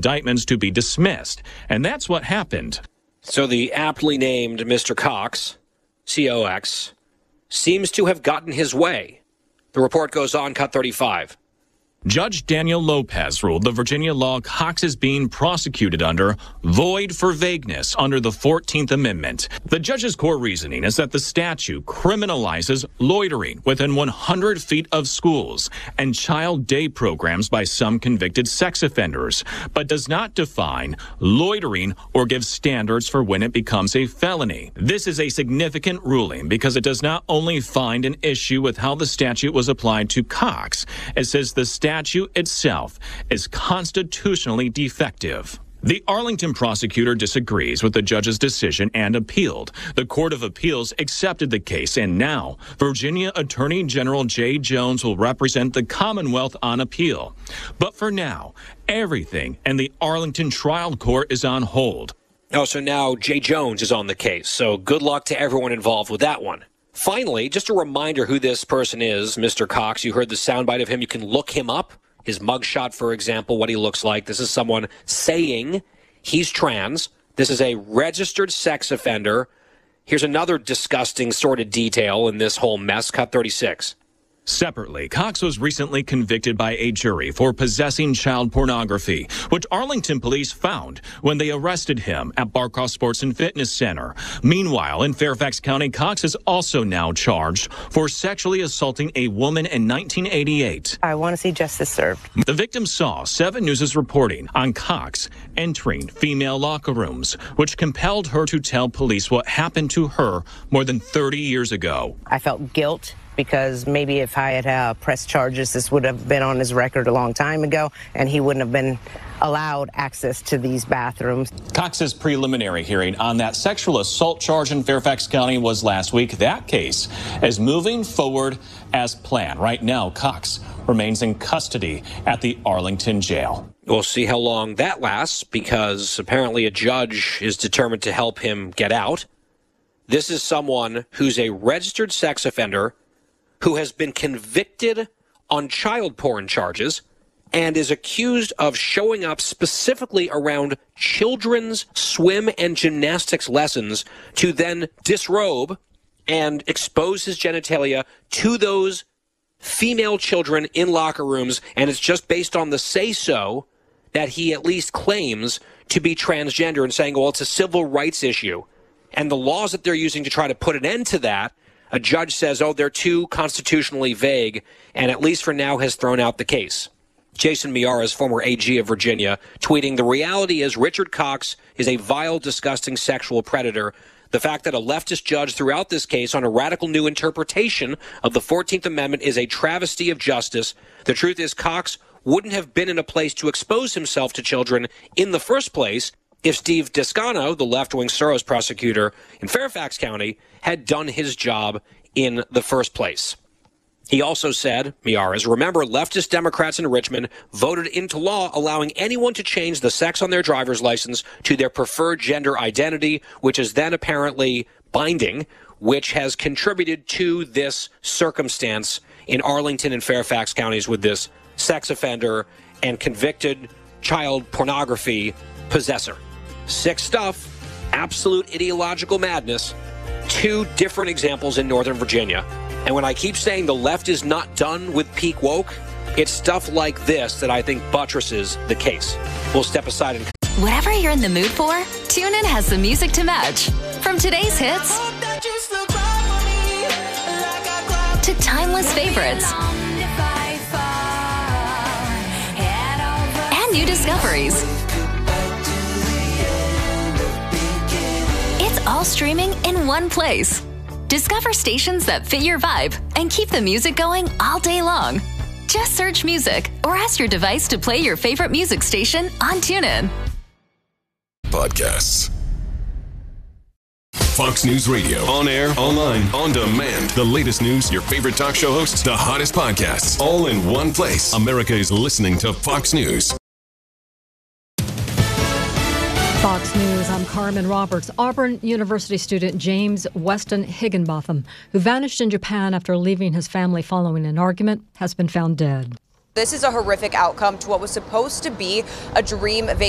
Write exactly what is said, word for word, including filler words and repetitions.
indictments to be dismissed. And that's what happened. So the aptly named Mister Cox, C O X, seems to have gotten his way. The report goes on, cut thirty-five. Judge Daniel Lopez ruled the Virginia law Cox is being prosecuted under void for vagueness under the fourteenth Amendment. The judge's core reasoning is that the statute criminalizes loitering within one hundred feet of schools and child day programs by some convicted sex offenders, but does not define loitering or give standards for when it becomes a felony. This is a significant ruling because it does not only find an issue with how the statute was applied to Cox, it says the statute statute itself is constitutionally defective. The Arlington prosecutor disagrees with the judge's decision and appealed. The Court of Appeals accepted the case, and now Virginia Attorney General Jay Jones will represent the Commonwealth on appeal. But for now, everything in the Arlington trial court is on hold. Oh, so now Jay Jones is on the case. So good luck to everyone involved with that one. Finally, just a reminder who this person is, Mister Cox. You heard the soundbite of him. You can look him up. His mugshot, for example, what he looks like. This is someone saying he's trans. This is a registered sex offender. Here's another disgusting sort of detail in this whole mess. Cut thirty-six. Separately, Cox was recently convicted by a jury for possessing child pornography, which Arlington police found when they arrested him at Barkoff Sports and Fitness Center. Meanwhile, in Fairfax County, Cox is also now charged for sexually assaulting a woman in nineteen eighty-eight. I want to see justice served. The victim saw seven News' reporting on Cox entering female locker rooms, which compelled her to tell police what happened to her more than thirty years ago. I felt guilt, because maybe if I had uh, pressed charges, this would have been on his record a long time ago, and he wouldn't have been allowed access to these bathrooms. Cox's preliminary hearing on that sexual assault charge in Fairfax County was last week. That case is moving forward as planned. Right now, Cox remains in custody at the Arlington jail. We'll see how long that lasts, because apparently a judge is determined to help him get out. This is someone who's a registered sex offender who has been convicted on child porn charges and is accused of showing up specifically around children's swim and gymnastics lessons to then disrobe and expose his genitalia to those female children in locker rooms. And it's just based on the say-so that he at least claims to be transgender and saying, well, it's a civil rights issue. And the laws that they're using to try to put an end to that, a judge says, oh, they're too constitutionally vague, and at least for now has thrown out the case. Jason Miyares, former A G of Virginia, tweeting, the reality is Richard Cox is a vile, disgusting sexual predator. The fact that a leftist judge threw out this case on a radical new interpretation of the fourteenth Amendment is a travesty of justice. The truth is Cox wouldn't have been in a place to expose himself to children in the first place if Steve Descano, the left-wing Soros prosecutor in Fairfax County, had done his job in the first place. He also said, Miyares, remember, leftist Democrats in Richmond voted into law allowing anyone to change the sex on their driver's license to their preferred gender identity, which is then apparently binding, which has contributed to this circumstance in Arlington and Fairfax counties with this sex offender and convicted child pornography possessor. Sick stuff, absolute ideological madness, two different examples in Northern Virginia. And when I keep saying the left is not done with peak woke, it's stuff like this that I think buttresses the case. We'll step aside and... Whatever you're in the mood for, TuneIn has the music to match. From today's hits to timeless favorites and new discoveries. It's all streaming in one place. Discover stations that fit your vibe and keep the music going all day long. Just search music or ask your device to play your favorite music station on TuneIn. Podcasts. Fox News Radio. On air, online, on demand. The latest news, your favorite talk show hosts, the hottest podcasts, all in one place. America is listening to Fox News. Fox News, I'm Carmen Roberts. Auburn University student James Weston Higginbotham, who vanished in Japan after leaving his family following an argument, has been found dead. This is a horrific outcome to what was supposed to be a dream vacation.